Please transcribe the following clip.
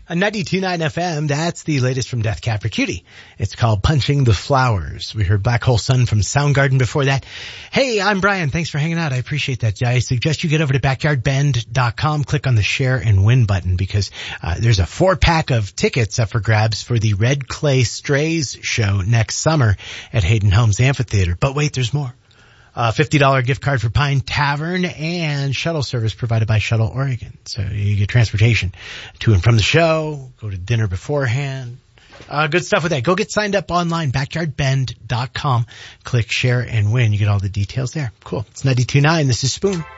On 92.9 FM, that's the latest from Death Cab for Cutie. It's called Punching the Flowers. We heard Black Hole Sun from Soundgarden before that. Hey, I'm Brian. Thanks for hanging out. I appreciate that. I suggest you get over to backyardbend.com, click on the share and win button because there's a 4-pack of tickets up for grabs for the Red Clay Strays show next summer at Hayden Homes Amphitheater. But wait, there's more. $50 gift card for Pine Tavern and shuttle service provided by Shuttle Oregon. So you get transportation to and from the show, go to dinner beforehand. Good stuff with that. Go get signed up online, backyardbend.com. Click share and win. You get all the details there. Cool. It's 92.9. This is Spoon.